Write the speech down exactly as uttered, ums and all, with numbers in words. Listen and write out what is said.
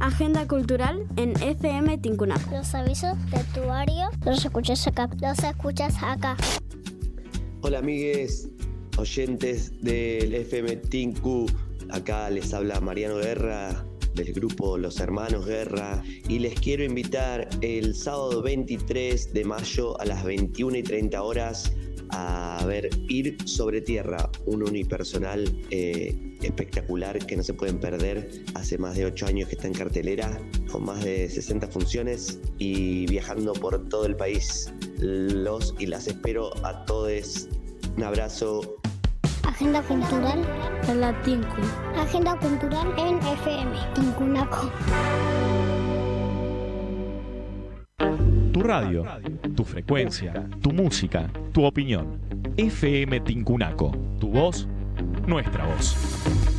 Agenda cultural en F M Tincunaco. Los avisos de tu barrio los escuchas acá. Los escuchas acá. Hola amigues, oyentes del F M Tinku. Acá les habla Mariano Guerra del grupo Los Hermanos Guerra y les quiero invitar el sábado veintitrés de mayo a las veintiuna y treinta horas a ver Ir sobre Tierra, un unipersonal eh, espectacular que no se pueden perder. Hace más de ocho años que está en cartelera, con más de sesenta funciones y viajando por todo el país. Los y las espero a todos. Un abrazo. Agenda cultural en la Tinku. Agenda cultural en F M Tincunaco. Tu radio, tu frecuencia, tu música, tu opinión. F M Tincunaco. Tu voz, nuestra voz.